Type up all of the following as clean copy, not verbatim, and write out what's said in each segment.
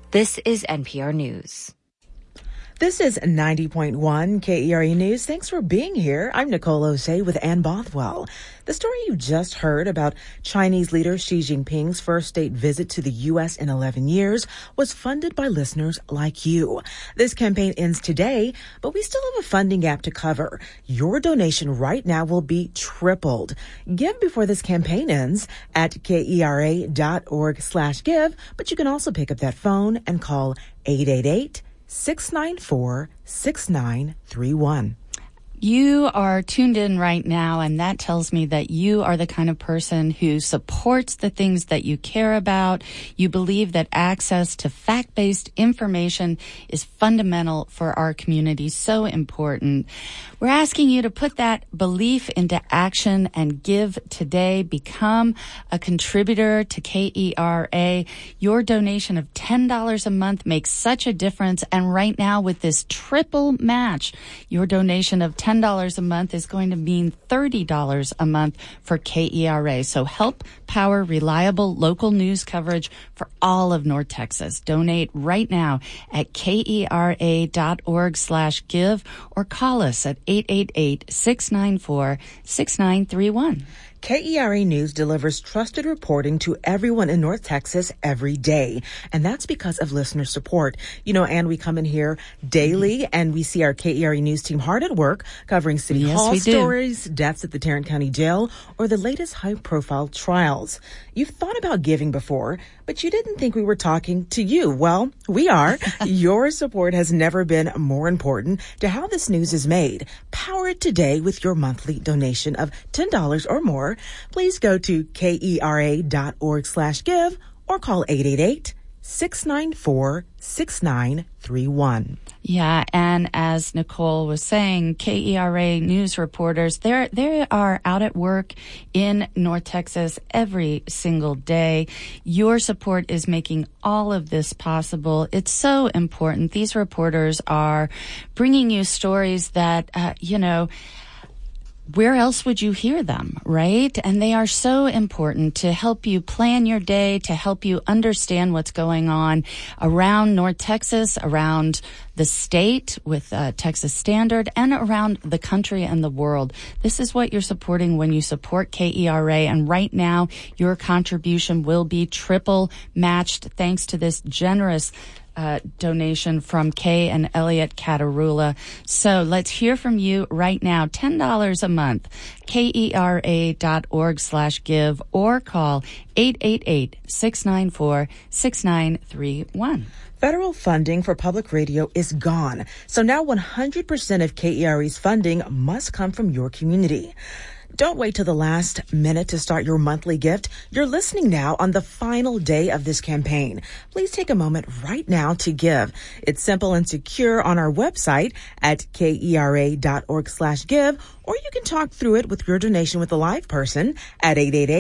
This is NPR News. This is 90.1 KERE News. Thanks for being here. I'm Nicole Osei with Ann Bothwell. The story you just heard about Chinese leader Xi Jinping's first state visit to the U.S. in 11 years was funded by listeners like you. This campaign ends today, but we still have a funding gap to cover. Your donation right now will be tripled. Give before this campaign ends at kera.org/give, but you can also pick up that phone and call 888-694-6931. You are tuned in right now, and that tells me that you are the kind of person who supports the things that you care about. You believe that access to fact-based information is fundamental for our community, so important. We're asking you to put that belief into action and give today. Become a contributor to KERA. Your donation of $10 a month makes such a difference, and right now with this triple match, your donation of $10 a month is going to mean $30 a month for KERA. So help power reliable local news coverage for all of North Texas. Donate right now at kera.org/give or call us at 888-694-6931. KERA News delivers trusted reporting to everyone in North Texas every day, and that's because of listener support. You know, Ann, we come in here daily, and we see our KERA News team hard at work covering City Hall stories, deaths at the Tarrant County Jail, or the latest high-profile trials. You've thought about giving before, but you didn't think we were talking to you. Well, we are. Your support has never been more important to how this news is made. Power it today with your monthly donation of $10 or more. Please go to kera.org/give or call 888-694-6931. Yeah, and as Nicole was saying, KERA news reporters, they are out at work in North Texas every single day. Your support is making all of this possible. It's so important. These reporters are bringing you stories that, where else would you hear them, right? And they are so important to help you plan your day, to help you understand what's going on around North Texas, around the state with Texas Standard, and around the country and the world. This is what you're supporting when you support KERA. And right now, your contribution will be triple matched thanks to this generous donation from Kay and Elliot Catarula. So let's hear from you right now. $10 a month. KERA.org/give or call 888-694-6931. Federal funding for public radio is gone. So now 100% of KERA's funding must come from your community. Don't wait till the last minute to start your monthly gift. You're listening now on the final day of this campaign. Please take a moment right now to give. It's simple and secure on our website at kera.org/give, or you can talk through it with your donation with a live person at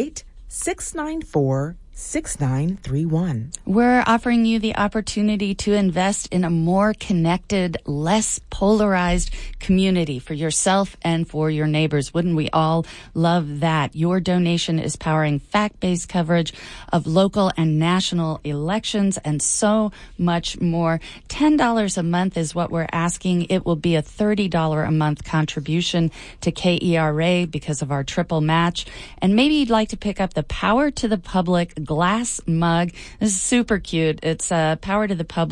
888-694-6931. We're offering you the opportunity to invest in a more connected, less polarized community for yourself and for your neighbors. Wouldn't we all love that? Your donation is powering fact-based coverage of local and national elections and so much more. $10 a month is what we're asking. It will be a $30 a month contribution to KERA because of our triple match. And maybe you'd like to pick up the Power to the Public glass mug. This is super cute. It's Power to the Public